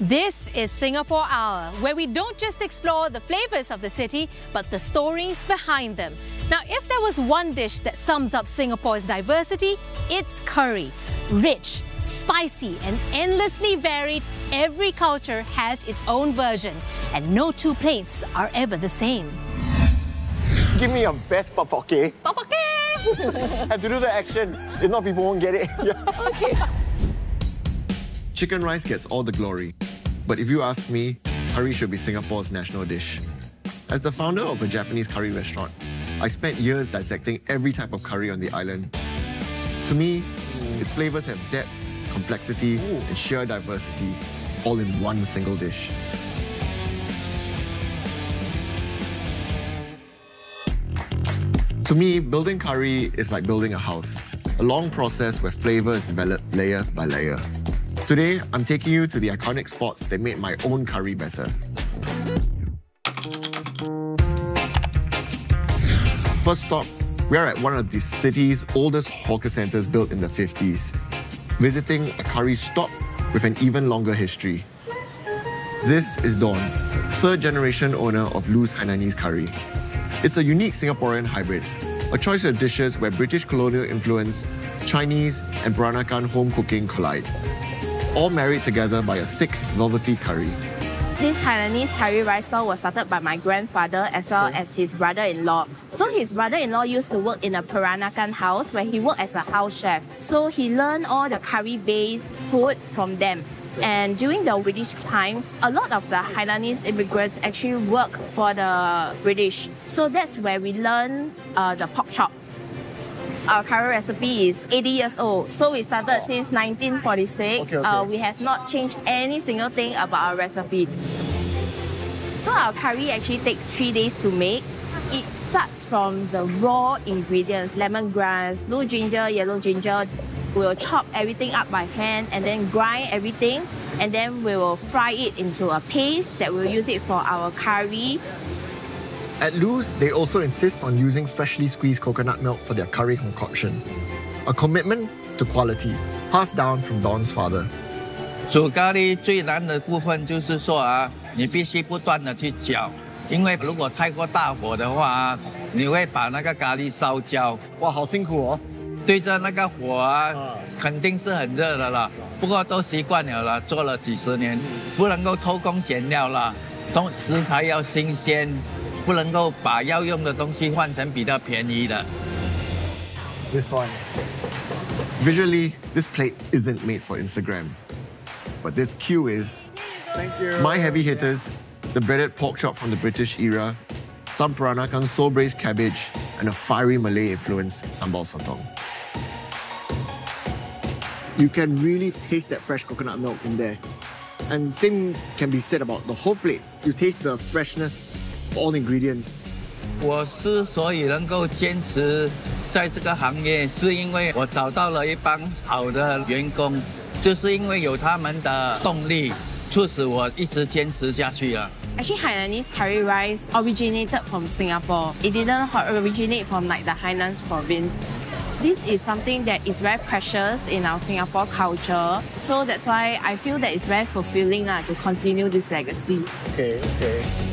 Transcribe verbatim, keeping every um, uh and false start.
This is Singapore Hour, where we don't just explore the flavors of the city, but the stories behind them. Now, if there was one dish that sums up Singapore's diversity, it's curry. Rich, spicy, and endlessly varied, every culture has its own version, and no two plates are ever the same. Give me your best papoke. Papoke! Have to do the action, if not people won't get it. Yeah. Okay. Chicken rice gets all the glory. But if you ask me, curry should be Singapore's national dish. As the founder of a Japanese curry restaurant, I spent years dissecting every type of curry on the island. To me, its flavors have depth, complexity, and sheer diversity, all in one single dish. To me, building curry is like building a house, a long process where flavor is developed layer by layer. Today, I'm taking you to the iconic spots that made my own curry better. First stop, we're at one of the city's oldest hawker centres built in the fifties, visiting a curry stop with an even longer history. This is Dawn, third generation owner of Lu's Hainanese Curry. It's a unique Singaporean hybrid, a choice of dishes where British colonial influence, Chinese and Peranakan home cooking collide, all married together by a thick, velvety curry. This Hainanese curry rice stall was started by my grandfather as well as his brother-in-law. So his brother-in-law used to work in a Peranakan house where he worked as a house chef. So he learned all the curry-based food from them. And during the British times, a lot of the Hainanese immigrants actually work for the British. So that's where we learned uh, the pork chop. Our curry recipe is eighty years old. So we started since nineteen forty-six. Okay, okay. Uh, we have not changed any single thing about our recipe. So our curry actually takes three days to make. It starts from the raw ingredients, lemongrass, blue ginger, yellow ginger. We'll chop everything up by hand and then grind everything. And then we will fry it into a paste that we'll use it for our curry. At Lu's, they also insist on using freshly squeezed coconut milk for their curry concoction. A commitment to quality, passed down from Dawn's father. 煮咖喱最难的部分就是说啊，你必须不断的去搅，因为如果太过大火的话，你会把那个咖喱烧焦。 哇，好辛苦哦！ 对着那个火啊，肯定是很热的了。不过都习惯了了，做了几十年，不能够偷工减料了，东食材要新鲜。 不能够把要用的东西换成比较便宜的。 This one. Visually, this plate isn't made for Instagram. But this queue is. Thank you. My heavy hitters, the breaded pork chop from the British era, some Peranakan soul-braised cabbage, and a fiery Malay-influenced sambal sotong. You can really taste that fresh coconut milk in there. And same can be said about the whole plate. You taste the freshness, all ingredients. 我之所以能够坚持在这个行业，是因为我找到了一帮好的员工，就是因为有他们的动力，促使我一直坚持下去了。 Actually, Hainanese curry rice originated from Singapore. It didn't originate from like the Hainan province. This is something that is very precious in our Singapore culture. So that's why I feel that it's very fulfilling uh, to continue this legacy. Okay, okay.